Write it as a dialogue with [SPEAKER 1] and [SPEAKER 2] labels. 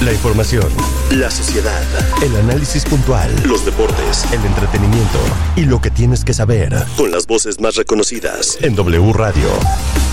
[SPEAKER 1] La información,
[SPEAKER 2] la sociedad,
[SPEAKER 1] el análisis puntual,
[SPEAKER 2] los deportes,
[SPEAKER 1] el entretenimiento y lo que tienes que saber.
[SPEAKER 2] con las voces más reconocidas
[SPEAKER 1] En W Radio.